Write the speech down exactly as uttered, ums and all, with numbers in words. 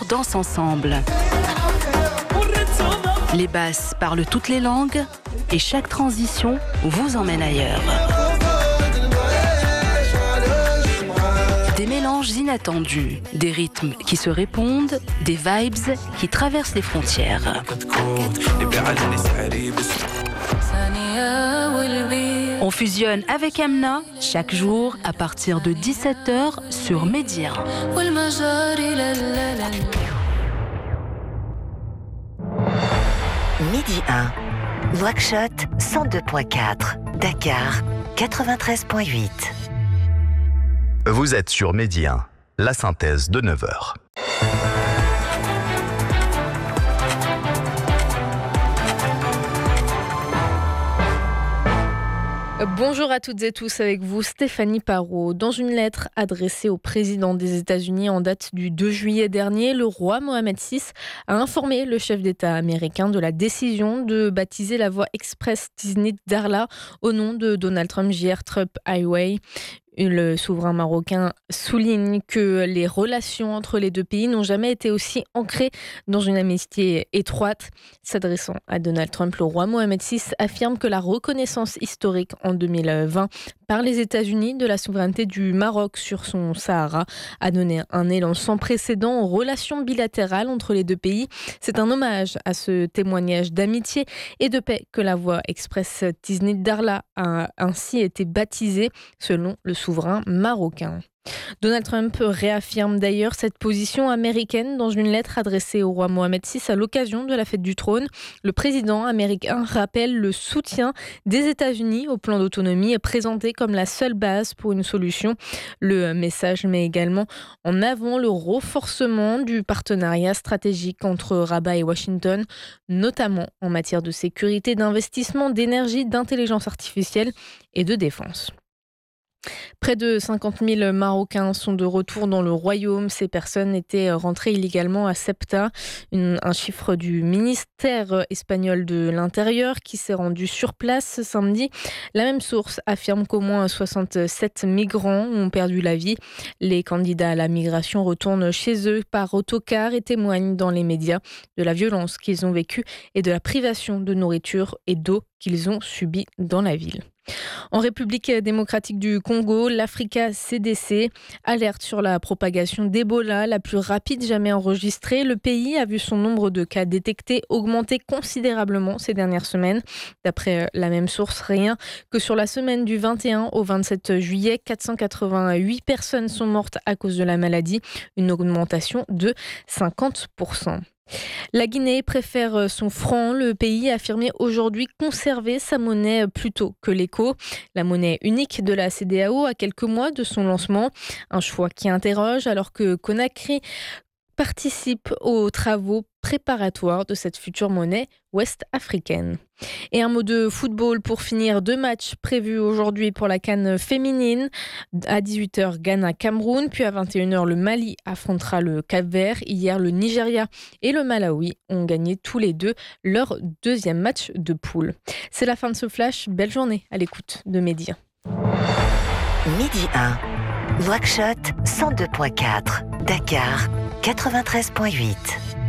chœurs dansent ensemble. Les basses parlent toutes les langues et chaque transition vous emmène ailleurs. Des mélanges inattendus, des rythmes qui se répondent, des vibes qui traversent les frontières. On fusionne avec Amna chaque jour à partir de dix-sept heures sur Midi un. Midi un, Nouakchott cent deux virgule quatre, Dakar quatre-vingt-treize virgule huit. Vous êtes sur Midi un, la synthèse de neuf heures. Bonjour à toutes et tous, avec vous Stéphanie Parot. Dans une lettre adressée au président des États-Unis en date du deux juillet dernier, le roi Mohammed six a informé le chef d'État américain de la décision de baptiser la voie express Tiznit Darla au nom de Donald Trump J R Trump Highway. Le souverain marocain souligne que les relations entre les deux pays n'ont jamais été aussi ancrées dans une amitié étroite. S'adressant à Donald Trump, le roi Mohammed six affirme que la reconnaissance historique en deux mille vingt par les États-Unis de la souveraineté du Maroc sur son Sahara a donné un élan sans précédent aux relations bilatérales entre les deux pays. C'est un hommage à ce témoignage d'amitié et de paix que la voie express Tiznit Darla a ainsi été baptisée selon le souverain marocain. Donald Trump réaffirme d'ailleurs cette position américaine dans une lettre adressée au roi Mohammed six à l'occasion de la fête du trône. Le président américain rappelle le soutien des États-Unis au plan d'autonomie présenté comme la seule base pour une solution. Le message met également en avant le renforcement du partenariat stratégique entre Rabat et Washington, notamment en matière de sécurité, d'investissement, d'énergie, d'intelligence artificielle et de défense. Près de cinquante mille Marocains sont de retour dans le royaume. Ces personnes étaient rentrées illégalement à Ceuta, une, un chiffre du ministère espagnol de l'Intérieur qui s'est rendu sur place ce samedi. La même source affirme qu'au moins soixante-sept migrants ont perdu la vie. Les candidats à la migration retournent chez eux par autocar et témoignent dans les médias de la violence qu'ils ont vécue et de la privation de nourriture et d'eau qu'ils ont subie dans la ville. En République démocratique du Congo, l'Africa C D C alerte sur la propagation d'Ebola, la plus rapide jamais enregistrée. Le pays a vu son nombre de cas détectés augmenter considérablement ces dernières semaines. D'après la même source, rien que sur la semaine du vingt et un au vingt-sept juillet, quatre cent quatre-vingt-huit personnes sont mortes à cause de la maladie, une augmentation de cinquante pour cent. La Guinée préfère son franc. Le pays a affirmé aujourd'hui conserver sa monnaie plutôt que l'éco. La monnaie unique de la C D A O à quelques mois de son lancement. Un choix qui interroge alors que Conakry participe aux travaux préparatoires de cette future monnaie ouest-africaine. Et un mot de football pour finir. Deux matchs prévus aujourd'hui pour la CAN féminine. À dix-huit heures, Ghana-Cameroun, puis à vingt et une heures, le Mali affrontera le Cap-Vert. Hier, le Nigeria et le Malawi ont gagné tous les deux leur deuxième match de poule. C'est la fin de ce flash. Belle journée à l'écoute de Midi un. Midi un, Nouakchott cent deux virgule quatre, Dakar quatre-vingt-treize virgule huit.